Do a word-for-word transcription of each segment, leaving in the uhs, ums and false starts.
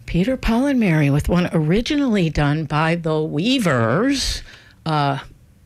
Peter, Paul, and Mary with one originally done by the Weavers. Uh,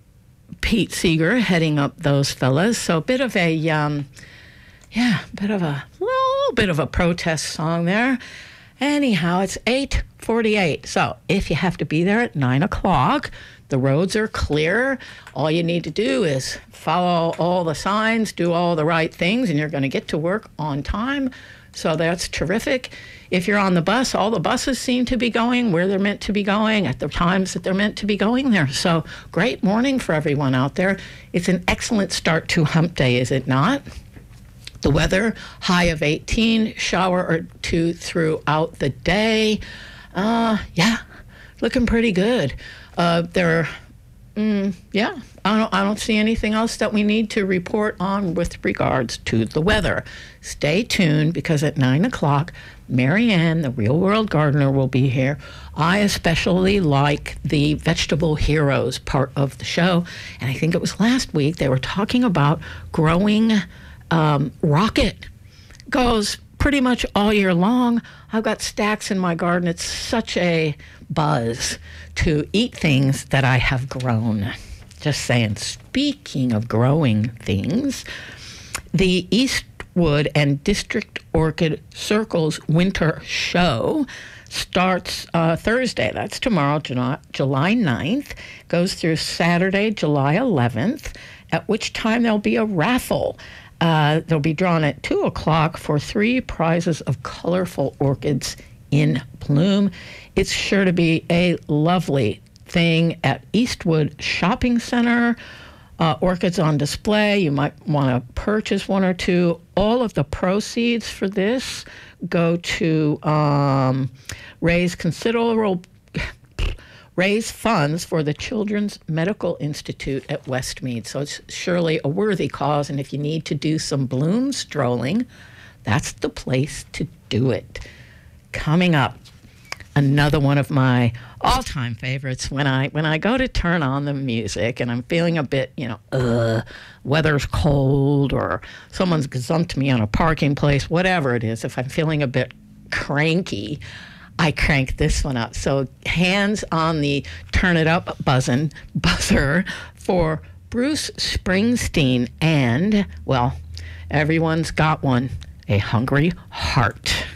Pete Seeger heading up those fellas. So a bit of a, um, yeah, bit of a little bit of a protest song there. Anyhow, it's eight forty-eight. So if you have to be there at nine o'clock, the roads are clear. All you need to do is follow all the signs, do all the right things, and you're going to get to work on time. So that's terrific. If you're on the bus, all the buses seem to be going where they're meant to be going at the times that they're meant to be going there. So great morning for everyone out there. It's an excellent start to hump day, is it not? The weather, high of eighteen, shower or two throughout the day. Uh, yeah, looking pretty good. Uh, there, mm, yeah, I don't, I don't see anything else that we need to report on with regards to the weather. Stay tuned, because at nine o'clock, Mary Ann, the Real World Gardener, will be here. I especially like the Vegetable Heroes part of the show, and I think it was last week they were talking about growing um, rocket. Goes pretty much all year long. I've got stacks in my garden. It's such a buzz to eat things that I have grown. Just saying. Speaking of growing things, the Eastwood and District Orchid Circles Winter Show starts uh, Thursday. That's tomorrow, July ninth. Goes through Saturday, July eleventh, at which time there'll be a raffle. Uh, they'll be drawn at two o'clock for three prizes of colorful orchids in bloom. It's sure to be a lovely thing at Eastwood Shopping Center. Uh, orchids on display. You might want to purchase one or two. All of the proceeds for this go to um, raise considerable raise funds for the Children's Medical Institute at Westmead. So it's surely a worthy cause, and if you need to do some bloom strolling, that's the place to do it. Coming up, another one of my all-time favorites. When I when I go to turn on the music and I'm feeling a bit, you know, uh, weather's cold, or someone's gazumped me on a parking place, whatever it is, if I'm feeling a bit cranky, I crank this one up. So hands on the turn it up buzzin', buzzer for Bruce Springsteen and, well, everyone's got one, A Hungry Heart.